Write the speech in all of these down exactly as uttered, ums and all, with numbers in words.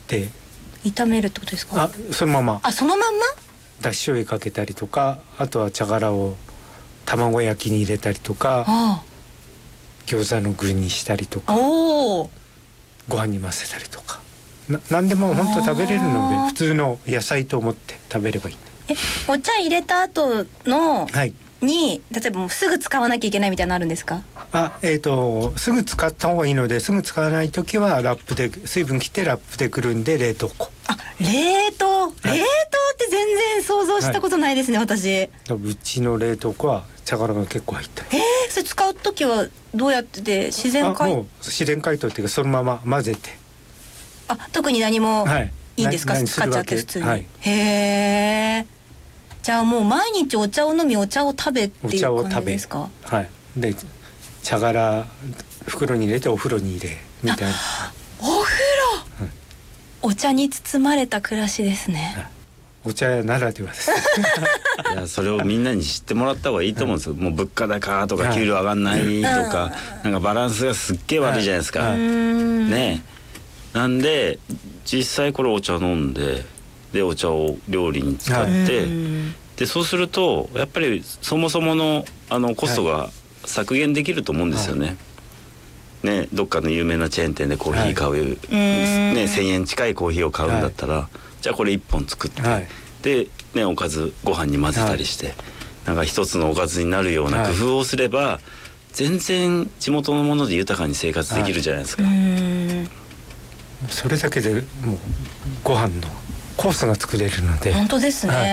て炒めるってことですか？ あそのままあそのまんまだし醤油かけたりとか、あとは茶殻を卵焼きに入れたりとか、 あ餃子の具にしたりとあかおーご飯に混ぜたりとか、な何でも本当食べれるので、 あー普通の野菜と思って食べればいい。 えお茶入れた後のはい。 に例えばもうすぐ使わなきゃいけないみたいなのあるんですか？ あえー、とすぐ使った方がいいので、すぐ使わないときはラップで水分切ってラップでくるんで冷凍庫。 あ冷凍、冷凍って全然想像したことないですね、はい、私。 うちの冷凍庫は茶殻が結構入ったり。 えー、それ使うときはどうやってで自然解もう自然解凍っていうかそのまま混ぜて。 あ特に何もいいんですか、 はい、 使っちゃって普通に、 はい、 へえ。じゃあもう毎日お茶を飲みお茶を食べっていう感じですか？ はい。で茶殻袋に入れてお風呂に入れみたいな。 お風呂、うん、お茶に包まれた暮らしですね。 お茶屋ならではですいやそれをみんなに知ってもらった方がいいと思うんですよ。もう物価高とか給料上がんないとか、なんかバランスがすっげえ悪いじゃないですか、はい、ねえ。なんで実際これお茶飲んででお茶を料理に使って、はい、でそうするとやっぱりそもそものあのコストが削減できると思うんですよね、はいね、どっかの有名なチェーン店でコーヒー買う、はいね、せんえん近いコーヒーを買うんだったら、はい、じゃあこれいっぽん作って、はい、で、ね、おかずご飯に混ぜたりして、はい、なんか一つのおかずになるような工夫をすれば、はい、全然地元のもので豊かに生活できるじゃないですか、はい、うーんそれだけでもうご飯のコースが作れるので。 本当ですね、はい。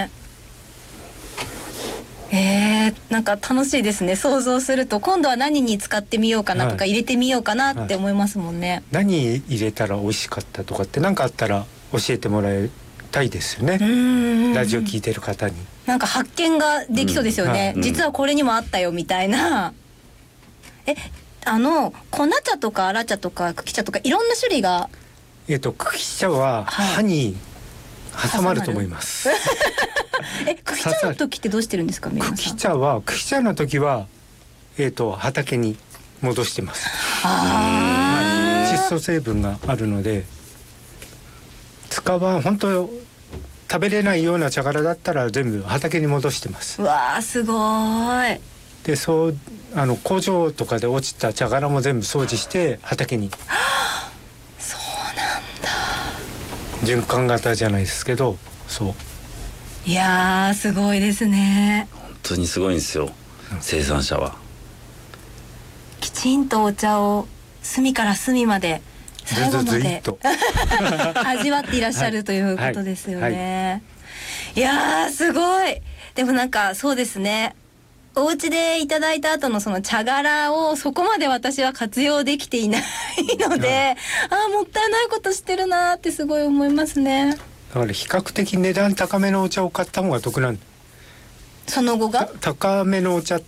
えー、なんか楽しいですね。想像すると今度は何に使ってみようかなとか、はい、入れてみようかなって思いますもんね、はい、 何入れたら美味しかったとかって何かあったら教えてもらいたいですよね。うーんラジオ聞いてる方になんか発見ができそうですよね、うん、実はこれにもあったよみたいな。えあの粉茶とか粗茶とか茎茶とかいろんな種類がえっと茎茶は歯に挟まると思います、はいえ茎茶の時ってどうしてるんですか？ 茎茶は茎茶の時は、えー、と畑に戻してます。あ、はい、窒素成分があるので使わん本当食べれないような茶殻だったら全部畑に戻してます。 うわーすごい。 でそうあの工場とかで落ちた茶殻も全部掃除して畑にそうなんだ。 循環型じゃないですけどそういやーすごいですね。 本当にすごいんですよ、うん、生産者はきちんとお茶を隅から隅まで最後まで味わっていらっしゃるということですよね、はいはい、いやーすごい。でもなんかそうですね、お家でいただいた後のその茶殻をそこまで私は活用できていないので、うん、あーもったいないことしてるなってすごい思いますね。 だから比較的値段高めのお茶を買った方が得なんだ。 その後が高めのお茶って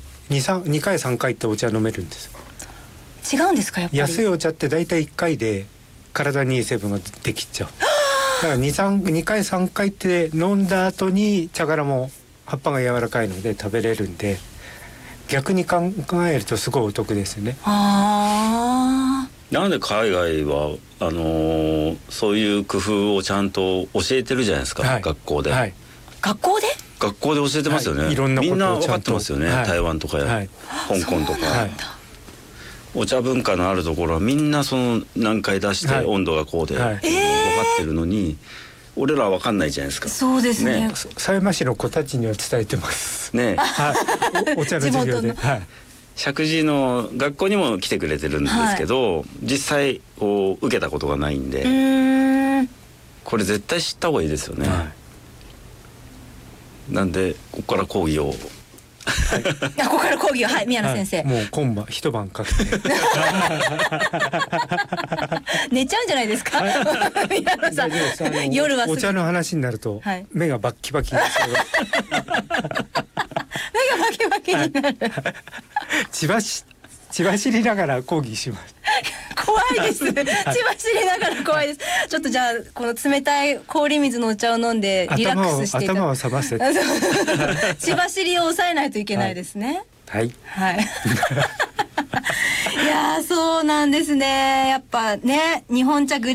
2, 2回さんかいってお茶飲めるんです。 違うんですか？やっぱり安いお茶ってだいたいいっかいで体にいい成分ができちゃう。だから 2, 2回さんかいって飲んだ後に茶殻も葉っぱが柔らかいので食べれるんで、逆に考えるとすごいお得ですよね。 あなんで海外はあのー、そういう工夫をちゃんと教えてるじゃないですか、はい、学校で、はい、 学校で学校で教えてますよね、はい、 いろんなことをみんな分かってますよね、はい、台湾とか、はい、香港とか、はい、お茶文化のあるところはみんなその何回出して温度がこうで、はい、分かってるのに、えー、俺らは分かんないじゃないですか。 そうですね。 狭山市の子たちには伝えてますね、はい、お, お茶の授業で、はい、 石神井の学校にも来てくれてるんですけど、はい、実際こう受けたことがないんで、うーんこれ絶対知った方がいいですよね、はい、なんでここから講義を、はい、 ここから講義を、はい、宮野先生、 はい、もう今晩一晩かけて寝ちゃうんじゃないですか、はい、宮野さん夜はお茶の話になると、はい、目がバッキバキになる目がバキバキになる、はい、 千葉市千葉知りながら講義します怖いです千葉知りながら怖いです、はい、ちょっとじゃあこの冷たい氷水のお茶を飲んでリラックスしていた頭を覚ませ千葉知りを抑えないといけないですね。 はい、 はい、はいいやそうなんですね。やっぱね日本茶グ